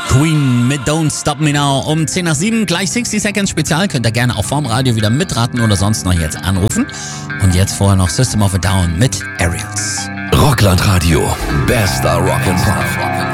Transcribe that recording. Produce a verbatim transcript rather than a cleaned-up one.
Queen mit Don't Stop Me Now um zehn nach sieben, gleich sixty Seconds Spezial. Könnt ihr gerne auch vorm Radio wieder mitraten oder sonst noch jetzt anrufen. Und jetzt vorher noch System of a Down mit Aerials. Rockland Radio, bester Rock'n'Roll.